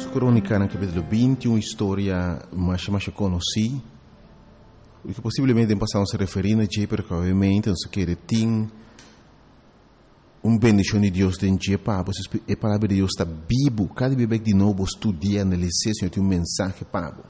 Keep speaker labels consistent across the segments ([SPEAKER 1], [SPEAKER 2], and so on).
[SPEAKER 1] Crônica no capítulo 20, uma história mais conhecida, que possivelmente passamos a referir a dia, porque obviamente não se quer ter bendição de Deus dentro de Pablo, a palavra de Deus está vivo, cada vez de novo estudia, analisar, Senhor, tem mensagem Pablo.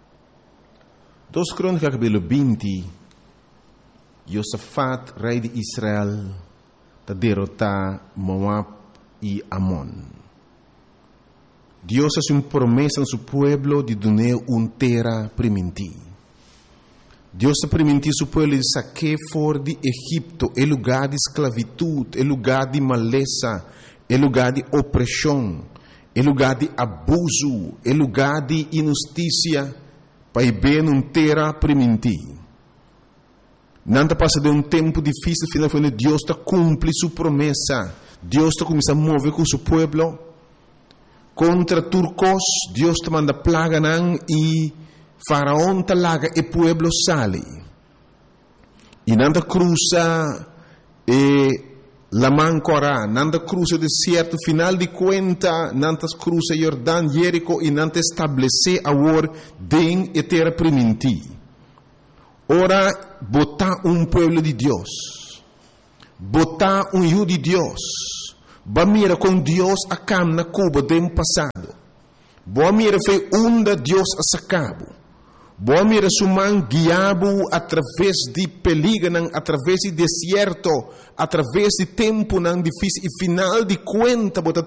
[SPEAKER 1] 2 Crônica capítulo 20, Josafat, rei de Israel, está derrotar Moab e Amon. Deus hace uma promessa a seu povo de dar uma terra permitir. Deus está permitir seu povo de sacar fora de Egipto, é lugar de esclavitud, é lugar de maleza, é lugar de opressão, é lugar de abuso, é lugar de injustiça, para ver uma terra permitir. Não passa de um tempo difícil, finalmente Deus está cumprir sua promessa. Deus está começando a mover com seu povo. Contra turcos, Deus te manda plaga e faraón te laga e pueblo sale. E nanda cruza la mancora, nanda cruza o deserto, final de conta, nanda cruza Jordão, Jerico e nanda estabelece agora den e terra primiti. Ora, botar pueblo de Deus, botar hijo de Deus. Ba mira com Deus a cam na Cuba do passado. Boa mira foi onde Deus a sacabo. Boa mira suman guiabo através de peligro, através de deserto, através de tempo não difícil e final de conta bota